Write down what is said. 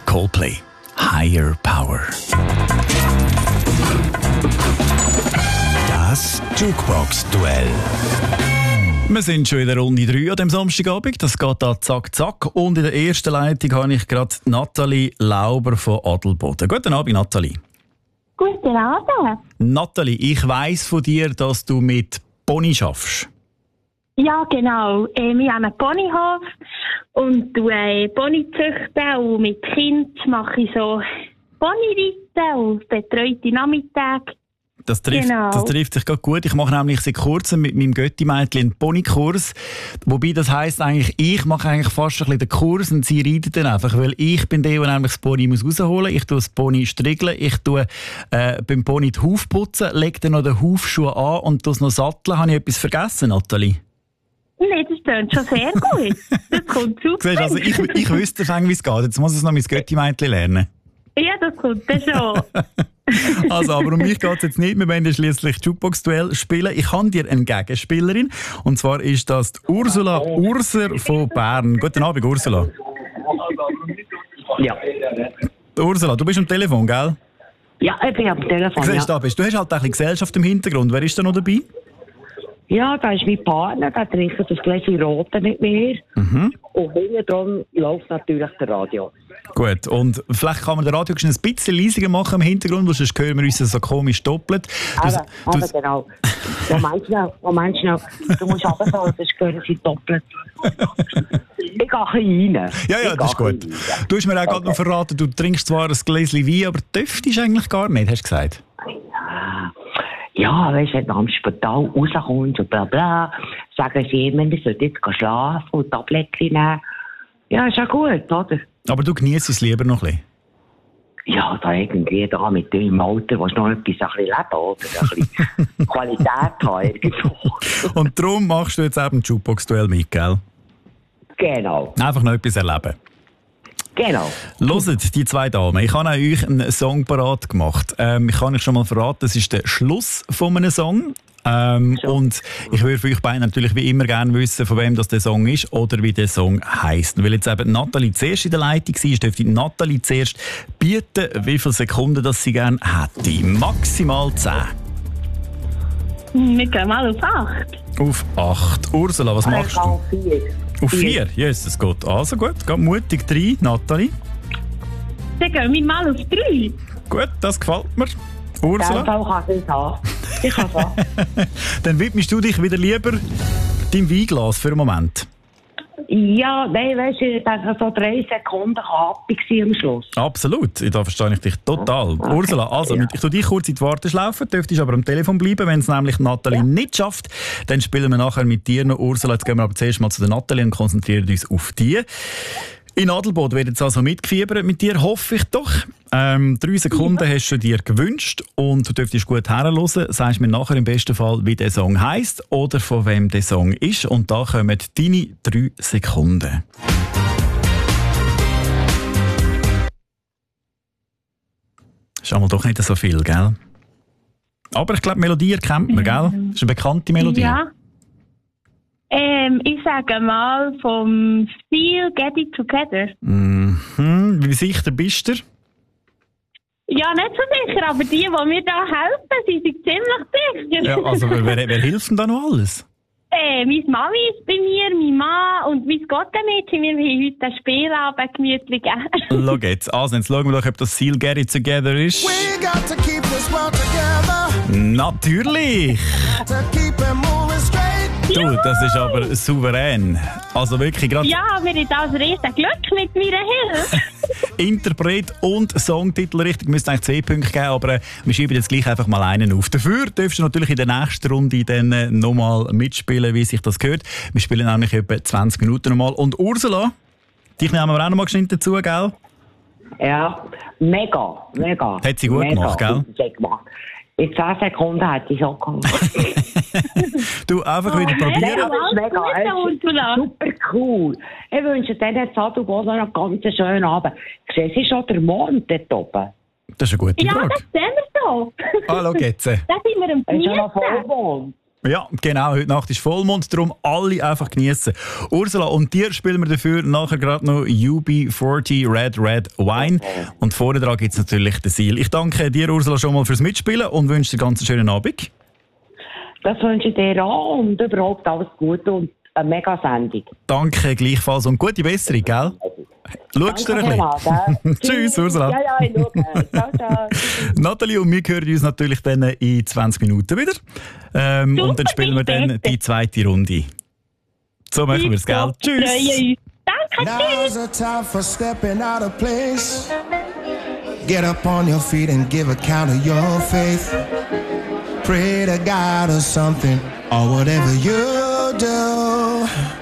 Coldplay. Higher Power. Das Jukebox-Duell. Wir sind schon in der Runde 3 an dem Samstagabend. Das geht da zack, zack. Und in der ersten Leitung habe ich gerade Nathalie Lauber von Adelboden. Guten Abend, Nathalie. Guten Abend. Nathalie, ich weiss von dir, dass du mit Pony schaffst. Ja, genau. Wir haben einen Ponyhof und Pony züchten und mit Kind mache ich so Ponyreiten und betreute Nachmittage. Das trifft dich gerade gut. Ich mache nämlich seit kurzem mit meinem Götti-Mädchen einen Ponykurs. Wobei das heisst eigentlich, ich mache eigentlich fast ein bisschen den Kurs und sie reitet dann einfach. Weil ich bin der nämlich das Pony rausholen muss. Ich tue das Pony striegeln. Ich tue beim Pony die Huf putzen, lege dann noch den Hufschuh an und tue es noch satteln. Habe ich etwas vergessen, Nathalie? Nein, das klingt schon sehr gut. Das kommt super. Siehst, also ich wüsste schon, wie es geht. Jetzt muss ich es noch mein Götti-Mädchen lernen. Ja, das kommt dann schon. Also, aber um mich geht es jetzt nicht. Wir wollen schliesslich Jukebox-Duell spielen. Ich habe dir eine Gegenspielerin. Und zwar ist das die Ursula Urser von Bern. Guten Abend, Ursula. Ja. Ursula, du bist am Telefon, gell? Ja, ich bin am Telefon. Du hast halt ein bisschen Gesellschaft im Hintergrund. Wer ist da noch dabei? Ja, da ist mein Partner, der trinkt das Gläschen Rote mit mir. Mhm. Und hinten dran läuft natürlich der Radio. Gut, und vielleicht kann man den Radio schon ein bisschen leisiger machen im Hintergrund, weil sonst hören wir uns so komisch doppelt. Aber genau. Wo meinst du, du musst runterfahren, sonst hören sie doppelt. Ich gehe rein. Ja, das ist gut. Du hast mir auch gerade noch verraten, du trinkst zwar ein Gläschen Wein, aber dürftest eigentlich gar nicht, hast du gesagt? Ja, weißt du, wenn du am Spital rauskommst und bla bla, sagen sie immer, du sollst jetzt schlafen und Tablettchen nehmen. Ja, ist ja gut, oder? Aber du genießt es lieber noch ein bisschen? Ja, da irgendwie da mit deinem Alter, willst du noch etwas ein bisschen leben, oder? Ein bisschen Qualität haben irgendwo. Und darum machst du jetzt eben Jukebox-Duell mit, gell? Genau. Einfach noch etwas erleben. Genau. Hört, die zwei Damen, ich habe euch einen Song parat gemacht. Ich kann euch schon mal verraten, das ist der Schluss von einem Song. Und ich würde für euch beide natürlich wie immer gerne wissen, von wem das der Song ist oder wie der Song heisst. Weil jetzt eben Nathalie zuerst in der Leitung war, dürfte Nathalie zuerst bieten, wie viele Sekunden das sie gerne hätte. Maximal 10. Wir gehen mal auf 8. Auf 8. Ursula, was machst du? Auf 4. Auf 4? Jesus Gott. Also gut, geht mutig 3. Nathalie? Dann gehen wir mal auf 3. Gut, das gefällt mir. Ursula? Ich kann es haben. Dann widmest du dich wieder lieber deinem Weinglas für einen Moment. Ja, nein, weißt du, ich denke, so 3 Sekunden happy gewesen am Schluss. Absolut, da verstehe ich dich total. Okay. Ursula, also, ich tue dich kurz in die Warteschlaufe, dürftest aber am Telefon bleiben. Wenn es nämlich Nathalie nicht schafft, dann spielen wir nachher mit dir noch. Ursula, jetzt gehen wir aber zuerst mal zu der Nathalie und konzentrieren uns auf die. In Adelboden wird jetzt also mitgefiebert mit dir, hoffe ich doch. 3 Sekunden hast du dir gewünscht und du dürftest gut herhören. Sagst mir nachher im besten Fall, wie der Song heisst oder von wem der Song ist. Und da kommen deine 3 Sekunden. Ist einmal doch nicht so viel, gell? Aber ich glaube, Melodie erkennt man, gell? Das ist eine bekannte Melodie. Ja. Ich sage mal vom Stil Get It Together. Wie sicher bist du? Ja, nicht so sicher, aber die mir da helfen, die sind ziemlich sicher. Ja, also wer hilft denn da noch alles? Meine Mami ist bei mir, mein Mann und mein Gottemädchen. Wir haben heute einen Spielabend gemütlich gegeben. Schau jetzt. Also, jetzt schauen wir doch, ob das Ziel Get It Together ist. We got to keep this world together. Natürlich! To keep it moving straight. Du, das ist aber souverän. Also wirklich gerade Ja, wir haben das riesen Glück mit meiner Hilfe. Interpret und Songtitel richtig. Müsste eigentlich 2 Punkte geben, aber wir schieben jetzt gleich einfach mal einen auf. Dafür darfst du natürlich in der nächsten Runde dann nochmal mitspielen, wie sich das gehört. Wir spielen nämlich etwa 20 Minuten nochmal. Und Ursula, dich nehmen wir auch nochmal geschwind dazu, gell? Ja, mega. Hat sie gut gemacht, gell? In 10 Sekunden hätte ich es auch gemacht. Du, einfach wieder probieren. Das ist mega. Super cool. Ich wünsche dir jetzt Adelboden noch einen ganz schönen Abend. Siehst du schon den Mond dort oben? Das ist eine gute Frage. Ja, das sehen wir so. Hallo, Getze. Da sind wir am Ist ja noch Geniessen. Vollmond. Ja, genau. Heute Nacht ist Vollmond, darum alle einfach genießen. Ursula, und dir spielen wir dafür nachher gerade noch UB40 Red Wine. Und vorne dran gibt es natürlich den Seal. Ich danke dir, Ursula, schon mal fürs Mitspielen und wünsche dir ganz einen schönen Abend. Das wünsche ich dir auch und überhaupt alles Gute und eine mega Sendung. Danke, gleichfalls. Und gute Besserung, gell? Schaust du ein bisschen? Tschüss, Ursula. Ja, ich schaue. Ciao, ciao. Nathalie und wir hören uns natürlich dann in 20 Minuten wieder. Und dann spielen wir dann die zweite Runde. So machen wir es, gell? Tschüss. Danke, Now's the time for stepping out of place. Get up on your feet and give account of your faith. Pray to God or something, or whatever you do.